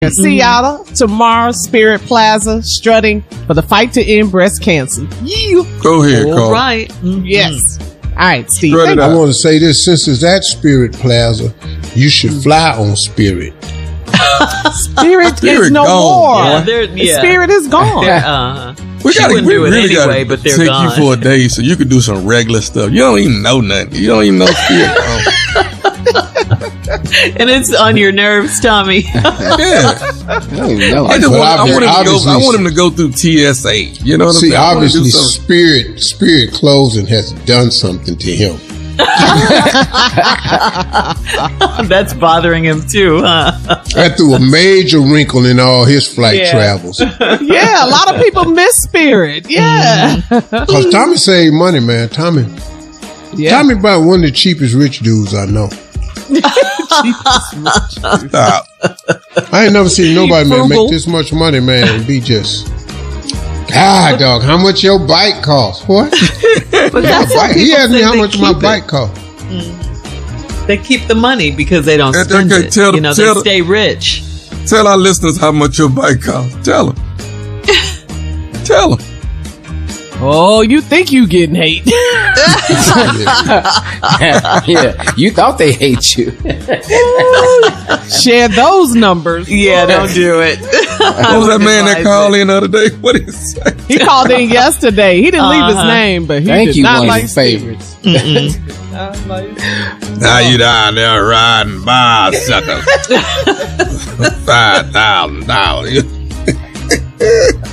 Seattle, tomorrow, Spirit Plaza, strutting for the fight to end breast cancer. You go ahead, Carl. All right. Mm-hmm. Yes. All right, Steve. I want to say this: since it's at Spirit Plaza, you should fly on Spirit. Spirit is no more. Spirit is gone. We really anyway, gotta but they're take gone. you for a day so you can do some regular stuff. You don't even know nothing. You don't even know Spirit. And it's on your nerves, Tommy. Yeah. I want him to go through TSA. You know what I'm saying? Obviously, Spirit Closing has done something to him. That's bothering him too, huh? That threw a major wrinkle in all his flight travels. Yeah, a lot of people miss Spirit. Yeah. Because Tommy saved money, man. Tommy about one of the cheapest rich dudes I know. Stop. I ain't never seen nobody, man, make this much money, man, and be just... God, dog, how much your bike cost? What? But he asked me how much my bike cost. They keep the money because they don't spend it. They stay rich. Tell our listeners how much your bike costs. Tell them. Tell them. Oh, you think you getting hate. Yeah, you thought they hate you. Share those numbers. Yeah, don't do it. What was that man that called in the other day? What did he say? He called in yesterday. He didn't leave his name, but he did not like favorites. Now you down there riding bicycles. $5,000.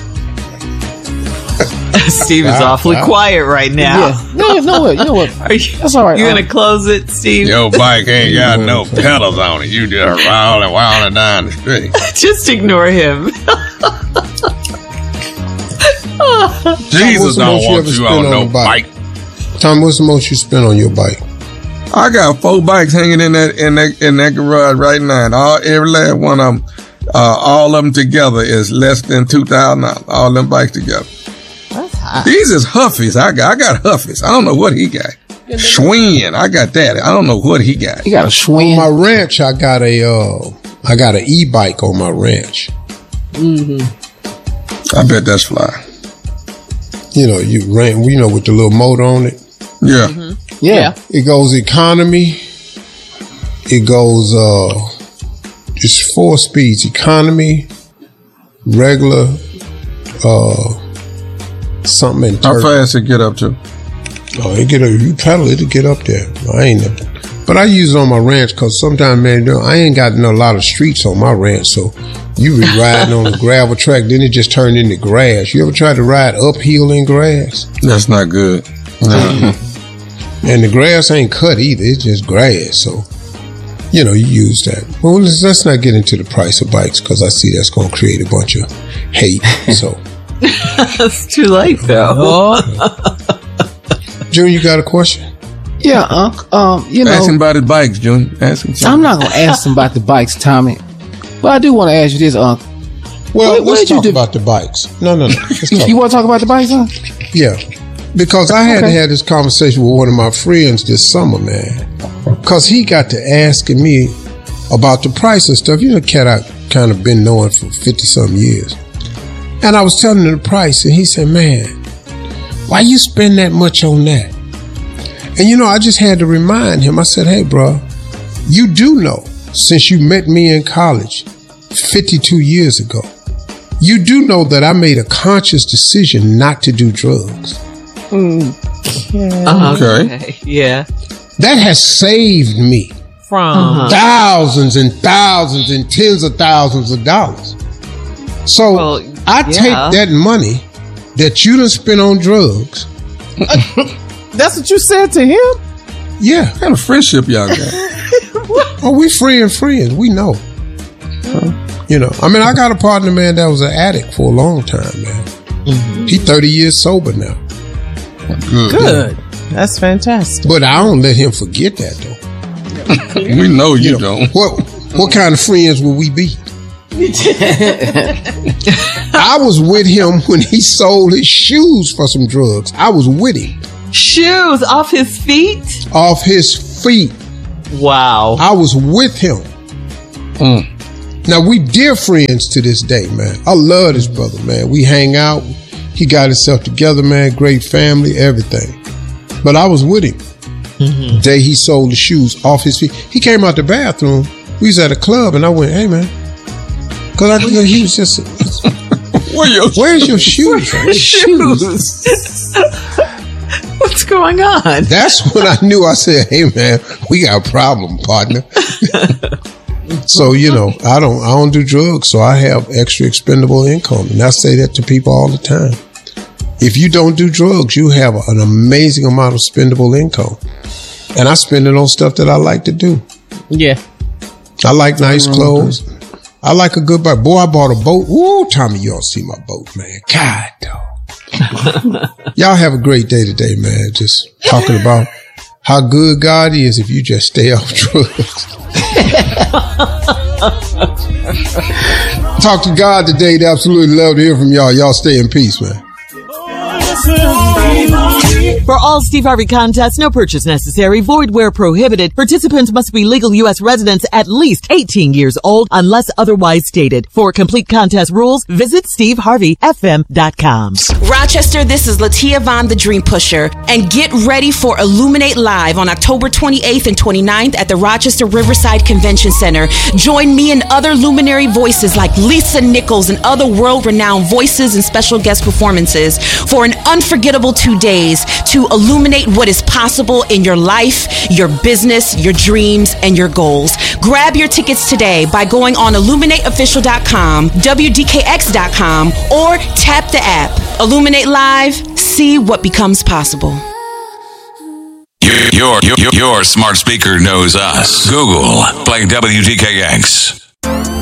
Steve is awfully quiet right now. Yeah. You know what? That's all right. You gonna close it, Steve? Your bike ain't got no pedals on it. You just rolling down the street. Just ignore him. Jesus don't want you on no bike. Tom, what's the most you spent on your bike? I got 4 bikes hanging in that garage right now. And every last one of them, all of them together is less than $2,000. All them bikes together. That's hot. These is Huffies. I got Huffies. I don't know what he got. Schwinn. I got that. I don't know what he got. He got a Schwinn. On my ranch, I got an e-bike on my ranch. Mm-hmm. I bet that's fly. With the little motor on it. Yeah. Mm-hmm. Yeah. It goes economy. It goes, it's 4 speeds: economy, regular, something in How fast it get up to? Oh, you pedal it'll get up there. I ain't never. But I use it on my ranch because sometimes, man, I ain't got a lot of streets on my ranch. So you be riding on a gravel track, then it just turned into grass. You ever tried to ride uphill in grass? That's not good. No. And the grass ain't cut either. It's just grass. So, you use that. Well, let's not get into the price of bikes because I see that's going to create a bunch of hate. So it's too late, though. Junior, you got a question? Yeah, Unc. Ask him about his bikes, Junior. Ask him something. I'm not going to ask him about the bikes, Tommy. But I do want to ask you this, Unc. Well, let's talk about the bikes. No. You want to talk about the bikes, huh? Yeah. Because I had to have this conversation with one of my friends this summer, man. Because he got to asking me about the price of stuff. Cat I kind of been knowing for 50-something years. And I was telling him the price, and he said, man, why you spend that much on that? And I just had to remind him. I said, hey, bro, you do know, since you met me in college 52 years ago, you do know that I made a conscious decision not to do drugs. Okay. Yeah. That has saved me from thousands and thousands and tens of thousands of dollars. So I take that money that you done spent on drugs. That's what you said to him? Yeah. What kind of friendship y'all got? Oh, we friends. We know. I got a partner, man, that was an addict for a long time, man. Mm-hmm. He 30 years sober now. Good. That's fantastic. But I don't let him forget that, though. We know you don't. What kind of friends will we be? I was with him when he sold his shoes for some drugs. I was with him. Shoes off his feet? Off his feet. Wow. I was with him. Now, we dear friends to this day, man. I love this brother, man. We hang out. He got himself together, man. Great family, everything. But I was with him. The day he sold the shoes off his feet. He came out the bathroom. We was at a club, and I went, hey, man. Because he was just... Where's your shoes? Shoes. What's going on? That's when I knew. I said, hey, man, we got a problem, partner. So, I don't do drugs, so I have extra expendable income. And I say that to people all the time. If you don't do drugs, you have an amazing amount of spendable income. And I spend it on stuff that I like to do. Yeah. I like nice clothes. I like a good bike. Boy, I bought a boat. Ooh, Tommy, you all see my boat, man. God, dog. Y'all have a great day today, man. Just talking about how good God is if you just stay off drugs. Talk to God today. They'd absolutely love to hear from y'all. Y'all stay in peace, man. For all Steve Harvey contests, no purchase necessary, void where prohibited. Participants must be legal U.S. residents at least 18 years old unless otherwise stated. For complete contest rules, visit SteveHarveyFM.com. Rochester, this is Latia Vaughn, the Dream Pusher, and get ready for Illuminate Live on October 28th and 29th at the Rochester Riverside Convention Center. Join me and other luminary voices like Lisa Nichols and other world-renowned voices and special guest performances for an unforgettable 2 days to illuminate what is possible in your life, your business, your dreams, and your goals. Grab your tickets today by going on IlluminateOfficial.com, WDKX.com, or tap the app. Illuminate Live, see what becomes possible. Your smart speaker knows us. Google, play WDKX.